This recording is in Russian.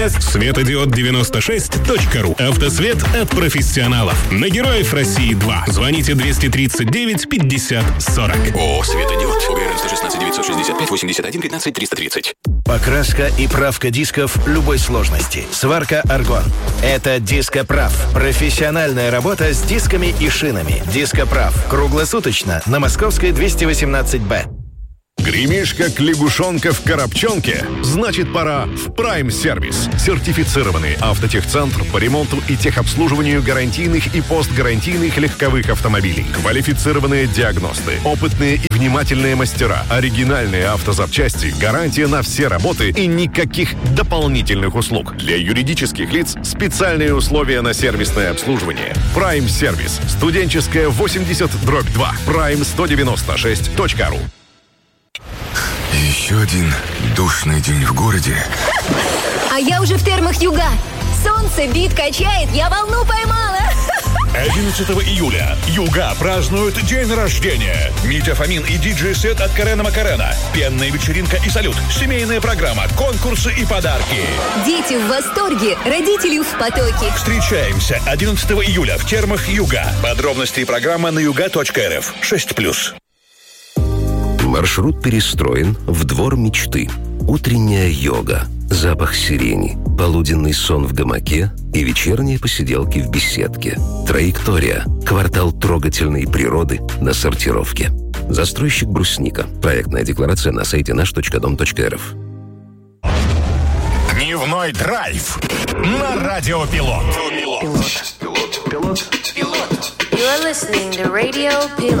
Светодиод96.ру. Автосвет от профессионалов. На Героев России 2. Звоните 239 50 40. ООО «Светодиод». УГРН 116 965 81 15 330. Покраска и правка дисков любой сложности. Сварка «Аргон». Это «Дископрав». Профессиональная работа с дисками и шинами. «Дископрав». Круглосуточно на Московской 218-Б. Гремишка лягушонка в коробчонке? Значит, пора в Prime Service. Сертифицированный автотехцентр по ремонту и техобслуживанию гарантийных и постгарантийных легковых автомобилей. Квалифицированные диагносты, опытные и внимательные мастера, оригинальные автозапчасти, гарантия на все работы и никаких дополнительных услуг. Для юридических лиц специальные условия на сервисное обслуживание. Prime Service. Студенческая 80/2. Prime196.ru. Еще один душный день в городе. А я уже в термах Юга. Солнце бит качает, я волну поймала. 11 июля Юга празднуют день рождения. Митя Фомин и диджей-сет от Карена Макарена. Пенная вечеринка и салют. Семейная программа, конкурсы и подарки. Дети в восторге, родители в потоке. Встречаемся 11 июля в термах Юга. Подробности и программа на yuga.rf. 6+. Маршрут перестроен в двор мечты. Утренняя йога, запах сирени, полуденный сон в гамаке и вечерние посиделки в беседке. Траектория. Квартал трогательной природы на сортировке. Застройщик «Брусника». Проектная декларация на сайте наш.дом.рф. Дневной драйв на Радио Пилот. You're listening to Radio Pilot.